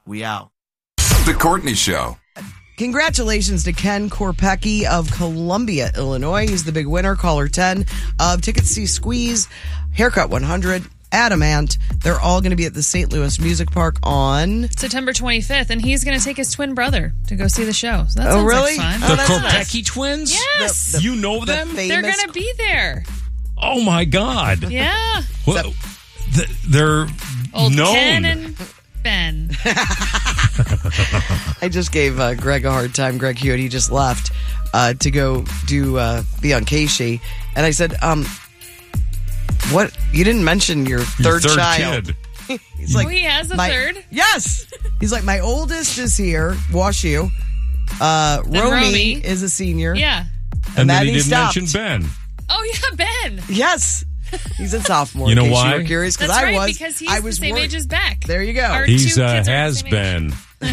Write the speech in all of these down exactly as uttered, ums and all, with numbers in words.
We out. The Courtney Show. Congratulations to Ken Korpecki of Columbia, Illinois. He's the big winner, caller ten of tickets to see Squeeze, Haircut one hundred, Adamant. They're all going to be at the Saint Louis Music Park on September twenty-fifth, and he's going to take his twin brother to go see the show. So that oh, sounds really? like fun. The Oh, Korpecki twins? Yes. The- the- you know the them? famous- They're going to be there. Oh, my God. Yeah. Well, th- they're Old known. Ken and Ben. I just gave uh, Greg a hard time. Greg Hewitt, he just left uh, to go do uh, be on Casey, and I said, um, "What? You didn't mention your third, Your third child." kid. He's like, Oh, he has a my- third? Yes. He's like, my oldest is here. Wash you. Uh, Romy, Romy. is a senior. Yeah. And that then he, he didn't stopped. mention Ben. Oh, yeah, Ben. Yes. He's a sophomore. You know in case why? You were curious because That's I right, was. because he's I was the same worried. age as Beck. There you go. Our He's two uh, kids are the has same age. been.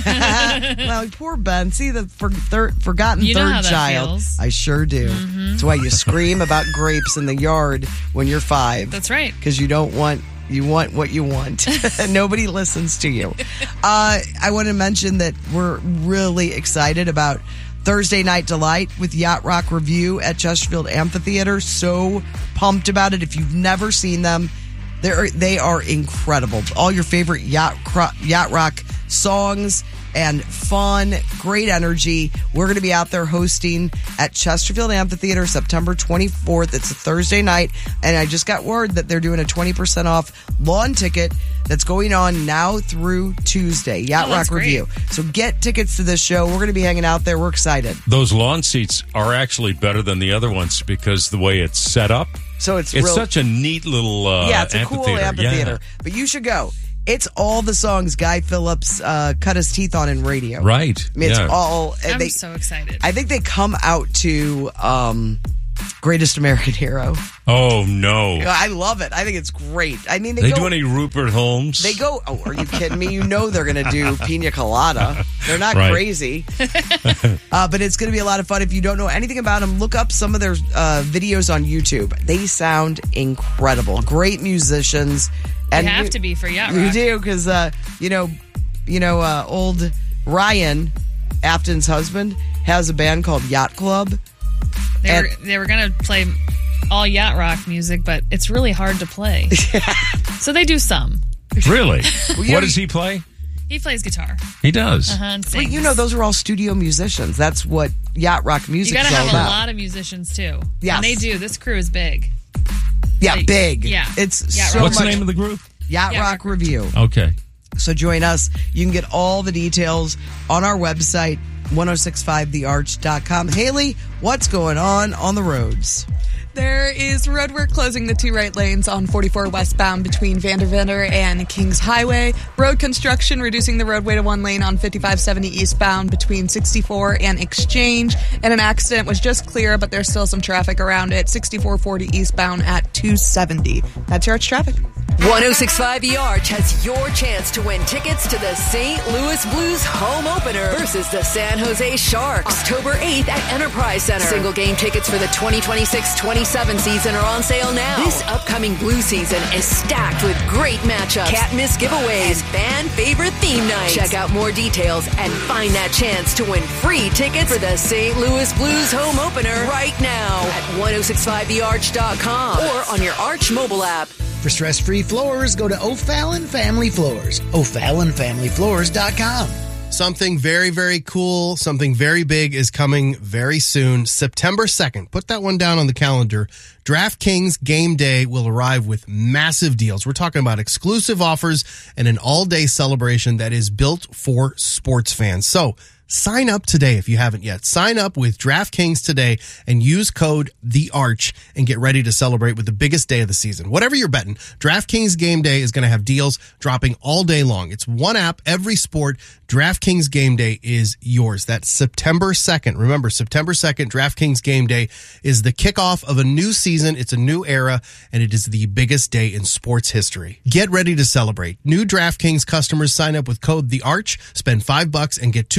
Well, poor Ben. See the for, third, forgotten You know third how that child. feels. I sure do. Mm-hmm. That's why you scream about grapes in the yard when you're five. That's right. Because you don't want you want what you want. Nobody listens to you. Uh, I want to mention that we're really excited about Thursday Night Delight with Yacht Rock Review at Chesterfield Amphitheater. So pumped about it. If you've never seen them, they're they are incredible. All your favorite yacht cro- yacht rock songs and fun, great energy. We're going to be out there hosting at Chesterfield Amphitheater September twenty-fourth. It's a Thursday night, and I just got word that they're doing a twenty percent off lawn ticket that's going on now through Tuesday. Yacht Oh, Rock that's great. Review. So get tickets to this show. We're going to be hanging out there. We're excited. Those lawn seats are actually better than the other ones because the way it's set up. So it's It's real, such a neat little uh, yeah, it's a amphitheater. cool amphitheater. Yeah. But you should go. It's all the songs Guy Phillips uh, cut his teeth on in radio. Right. I mean, it's yeah. all. I'm they, so excited. I think they come out to um, Greatest American Hero. Oh, no. I love it. I think it's great. I mean, they, They go. do any Rupert Holmes? They go. Oh, are you kidding me? You know they're going to do Pina Colada. They're not Right. crazy, uh, but it's going to be a lot of fun. If you don't know anything about them, look up some of their uh, videos on YouTube. They sound incredible. Great musicians. You have to be for Yacht You Rock. do because uh, you know, you know, uh, old Ryan Afton's husband has a band called Yacht Club. They And- were, they were going to play all Yacht Rock music, but it's really hard to play. So they do some. Really? you know, What does he play? He plays guitar. He does. Uh-huh, and But sings. you know, those are all studio musicians. That's what Yacht Rock You music got is to all have a about. lot of musicians, too. Yes. And they do. This crew is big. Yeah, Like, big. yeah. It's Yacht so Rock. What's much. the name of the group? Yacht Yacht Rock Rock Review. Okay. So join us. You can get all the details on our website, ten sixty-five the arch dot com. Haley, what's going on on the roads? There is roadwork closing the two right lanes on forty-four westbound between Vanderveer and Kings Highway. Road construction reducing the roadway to one lane on fifty-five seventy eastbound between sixty-four and Exchange. And an accident was just clear, but there's still some traffic around it. sixty-four forty eastbound at two seventy. That's your arch traffic. ten sixty-five The Arch has your chance to win tickets to the Saint Louis Blues home opener versus the San Jose Sharks. October eighth at Enterprise Center. Single game tickets for the twenty twenty-six twenty-seven season are on sale now. This upcoming Blue season is stacked with great matchups, can't miss giveaways, and fan favorite theme nights. Check out more details and find that chance to win free tickets for the Saint Louis Blues home opener right now at ten sixty-five the arch dot com or on your Arch mobile app. For stress-free floors, go to O'Fallon Family Floors. O'Fallon Family Floors dot com. Something very, very cool, something very big is coming very soon. September second. Put that one down on the calendar. DraftKings Game Day will arrive with massive deals. We're talking about exclusive offers and an all-day celebration that is built for sports fans. So sign up today if you haven't yet. Sign up with DraftKings today and use code THEARCH and get ready to celebrate with the biggest day of the season. Whatever you're betting, DraftKings Game Day is going to have deals dropping all day long. It's one app, every sport. DraftKings Game Day is yours. That's September second. Remember, September second, DraftKings Game Day is the kickoff of a new season. It's a new era, and it is the biggest day in sports history. Get ready to celebrate. New DraftKings customers sign up with code THEARCH, spend five bucks, and get two hundred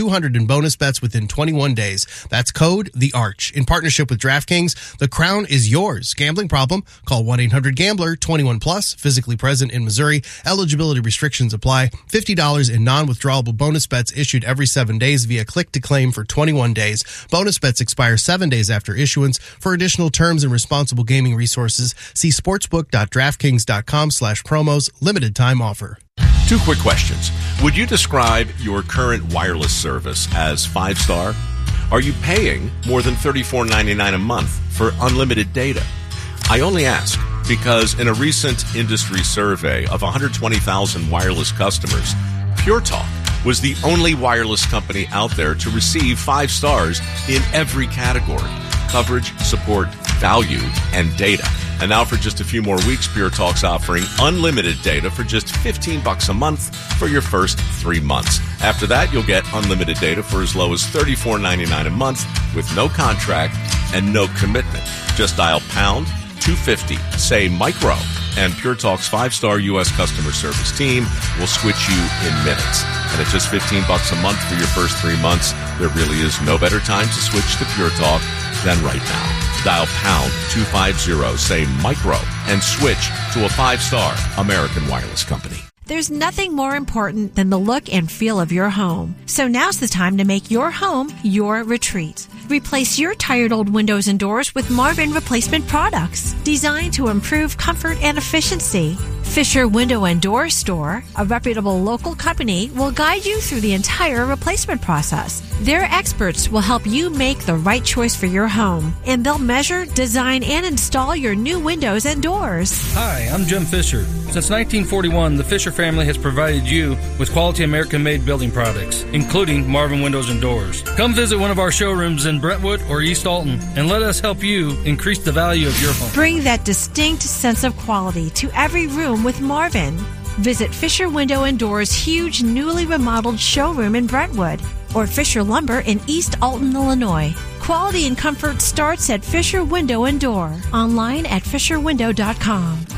in bonus bets within twenty-one days. That's code The Arch. In partnership with DraftKings, the crown is yours. Gambling problem? Call one eight hundred gambler, twenty-one plus, physically present in Missouri. Eligibility restrictions apply. fifty dollars in non-withdrawable bonus bets issued every seven days via click to claim for twenty-one days. Bonus bets expire seven days after issuance. For additional terms and responsible gaming resources, see sportsbook.draftkings.com slash promos. Limited time offer. Two quick questions. Would you describe your current wireless service as five-star? Are you paying more than thirty-four ninety-nine a month for unlimited data? I only ask because in a recent industry survey of one hundred twenty thousand wireless customers, Pure Talk was the only wireless company out there to receive five stars in every category: coverage, support, value, and data. And now for just a few more weeks, Pure Talk's offering unlimited data for just fifteen bucks a month for your first three months. After that, you'll get unlimited data for as low as thirty-four ninety-nine a month with no contract and no commitment. Just dial pound two fifty, say micro, and Pure Talk's five-star U S customer service team will switch you in minutes. And at just fifteen bucks a month for your first three months, there really is no better time to switch to Pure Talk than right now. Dial pound two fifty, say micro, and switch to a five-star American wireless company. There's nothing more important than the look and feel of your home. So now's the time to make your home your retreat. Replace your tired old windows and doors with Marvin replacement products designed to improve comfort and efficiency. Fisher Window and Door Store, a reputable local company, will guide you through the entire replacement process. Their experts will help you make the right choice for your home, and they'll measure, design, and install your new windows and doors. Hi, I'm Jim Fisher. Since nineteen forty-one, the Fisher family has provided you with quality American-made building products, including Marvin Windows and Doors. Come visit one of our showrooms in Brentwood or East Alton, and let us help you increase the value of your home. Bring that distinct sense of quality to every room with Marvin. Visit Fisher Window and Doors' huge newly remodeled showroom in Brentwood or Fisher Lumber in East Alton, Illinois. Quality and comfort starts at Fisher Window and Door. Online at fisher window dot com.